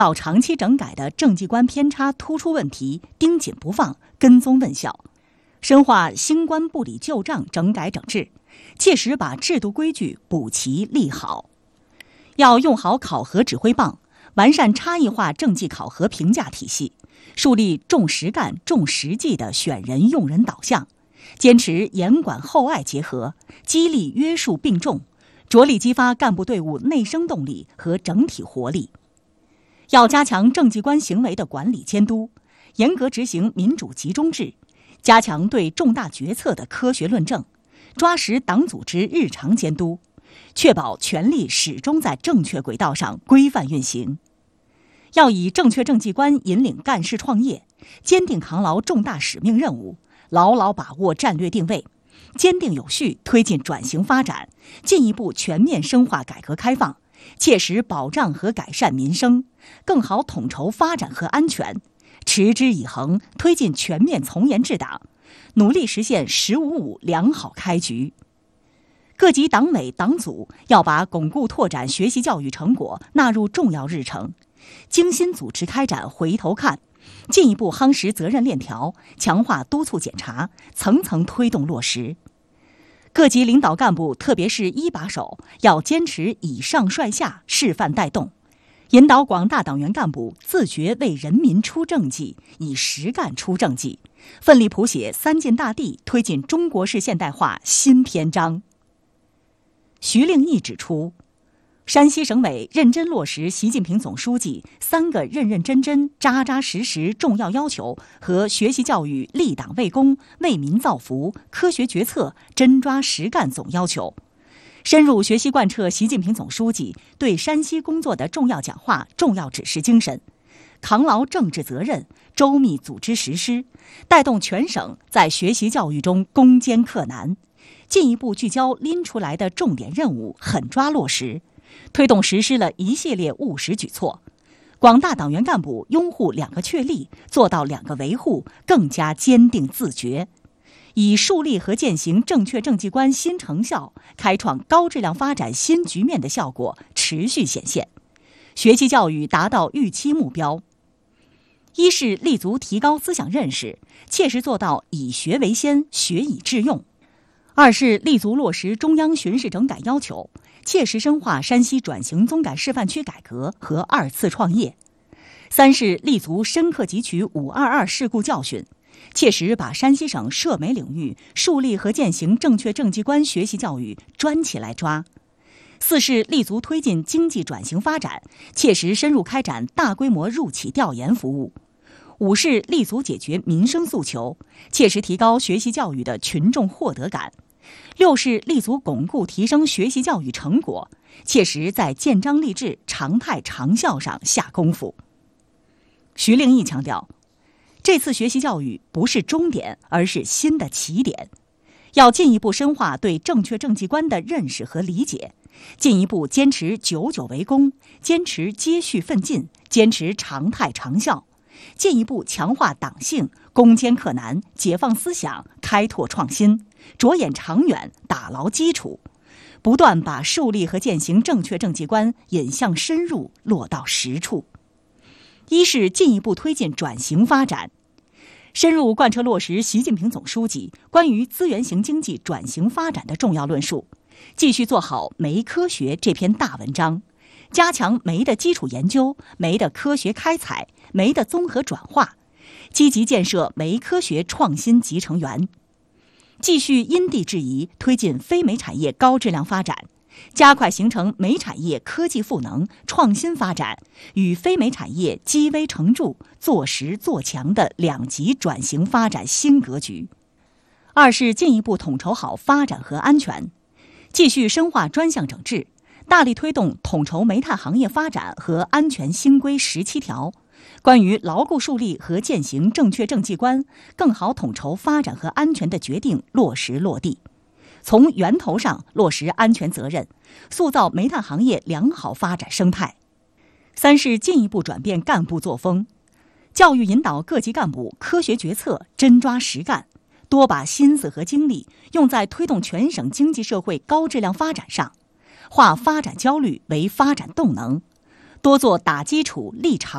到长期整改的政绩观偏差突出问题盯紧不放，跟踪问效，深化新官不理旧账整改整治，切实把制度规矩补齐立好。要用好考核指挥棒，完善差异化政绩考核评价体系，树立重实干重实际的选人用人导向，坚持严管厚爱结合，激励约束并重，着力激发干部队伍内生动力和整体活力。要加强政绩观行为的管理监督，严格执行民主集中制，加强对重大决策的科学论证，抓实党组织日常监督，确保权力始终在正确轨道上规范运行。要以正确政绩观引领干事创业，坚定扛牢重大使命任务，牢牢把握战略定位，坚定有序推进转型发展，进一步全面深化改革开放，切实保障和改善民生，更好统筹发展和安全，持之以恒推进全面从严治党，努力实现“15+5”良好开局。各级党委党组要把巩固拓展学习教育成果纳入重要日程，精心组织开展回头看，进一步夯实责任链条，强化督促检查，层层推动落实。各级领导干部，特别是一把手，要坚持以上率下，示范带动，引导广大党员干部自觉为人民出政绩，以实干出政绩，奋力谱写三晋大地推进中国式现代化新篇章。徐令义指出，山西省委认真落实习近平总书记3个认认真真、扎扎实实重要要求和学习教育立党为公、为民造福、科学决策、真抓实干总要求，深入学习贯彻习近平总书记对山西工作的重要讲话、重要指示精神，扛牢政治责任，周密组织实施，带动全省在学习教育中攻坚克难，进一步聚焦拎出来的重点任务，狠抓落实，推动实施了一系列务实举措。广大党员干部拥护2个确立，做到2个维护，更加坚定自觉，以树立和践行正确政绩观新成效，开创高质量发展新局面的效果持续显现，学习教育达到预期目标。一是立足提高思想认识，切实做到以学为先，学以致用；二是立足落实中央巡视整改要求，切实深化山西转型综改示范区改革和2次创业；三是立足深刻汲取522事故教训，切实把山西省涉美领域树立和践行正确政绩观学习教育专起来抓；四是立足推进经济转型发展，切实深入开展大规模入企调研服务；五是立足解决民生诉求，切实提高学习教育的群众获得感；六是立足巩固提升学习教育成果，切实在建章立制、常态长效上下功夫。徐令义强调，这次学习教育不是终点，而是新的起点，要进一步深化对正确政绩观的认识和理解，进一步坚持久久为功，坚持接续奋进，坚持常态长效，进一步强化党性，攻坚克难，解放思想，开拓创新，着眼长远，打牢基础，不断把树立和践行正确政绩观引向深入，落到实处。一是进一步推进转型发展，深入贯彻落实习近平总书记关于资源型经济转型发展的重要论述，继续做好煤科学这篇大文章，加强煤的基础研究、煤的科学开采、煤的综合转化，积极建设煤科学创新集成园，继续因地制宜推进非煤产业高质量发展，加快形成煤产业科技赋能、创新发展与非煤产业积微成著、做实做强的2级转型发展新格局。二是进一步统筹好发展和安全，继续深化专项整治，大力推动统筹煤炭行业发展和安全新规17条，关于牢固树立和践行正确政绩观、更好统筹发展和安全的决定落实落地，从源头上落实安全责任，塑造煤炭行业良好发展生态。三是进一步转变干部作风，教育引导各级干部科学决策，真抓实干，多把心思和精力用在推动全省经济社会高质量发展上，化发展焦虑为发展动能，多做打基础、立长